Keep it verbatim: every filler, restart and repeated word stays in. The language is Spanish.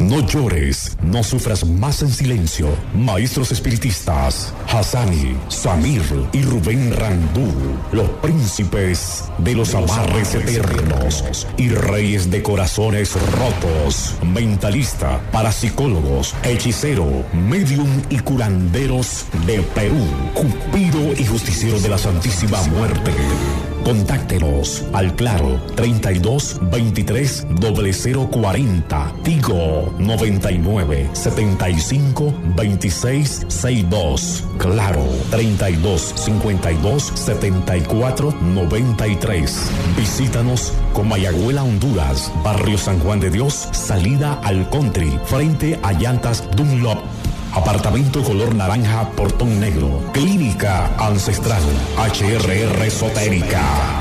No llores, no sufras más en silencio. Maestros espiritistas, Hassani, Samir y Rubén Randú, los príncipes de los amarres eternos y reyes de corazones rotos, mentalista, parapsicólogos, hechicero, medium y curanderos de Perú, Cupido y justiciero de la Santísima Muerte. Contáctenos al Claro treinta y dos veintitrés cero cero cuarenta, Tigo noventa y nueve setenta y cinco veintiséis sesenta y dos, Claro treinta y dos cincuenta y dos setenta y cuatro noventa y tres. Visítanos con Mayagüela, Honduras, Barrio San Juan de Dios, salida al Country, frente a Llantas Dunlop. Apartamento color naranja, portón negro. Clínica Ancestral H R R Esotérica.